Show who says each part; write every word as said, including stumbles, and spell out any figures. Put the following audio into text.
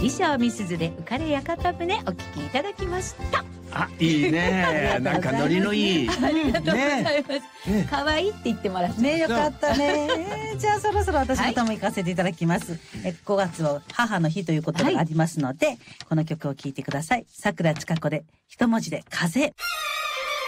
Speaker 1: 自称みすずで浮かれ屋形船お聞きいただきました。
Speaker 2: あ、いいね。なんかノリのいい。
Speaker 1: ありがとうございます。
Speaker 2: ね
Speaker 1: 可愛いって言ってもらって
Speaker 3: ね、よかったね。じゃあそろそろ私方も行かせていただきます。はい、えごがつは母の日ということがありますので、はい、この曲を聴いてください。桜千香子で一文字で風。